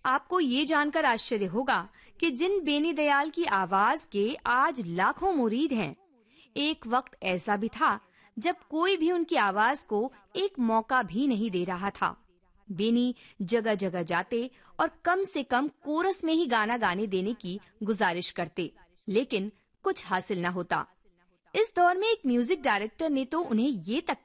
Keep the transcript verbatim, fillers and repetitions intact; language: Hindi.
आपको ये जानकर आश्चर्य होगा कि जिन बेनी दयाल की आवाज के आज लाखों मुरीद हैं, एक वक्त ऐसा भी था जब कोई भी उनकी आवाज को एक मौका भी नहीं दे रहा था। बेनी जगह जगह जाते और कम से कम कोरस में ही गाना गाने देने की गुजारिश करते, लेकिन कुछ हासिल न होता। इस दौर में एक म्यूजिक डायरेक्टर ने तो उन्हें ये तक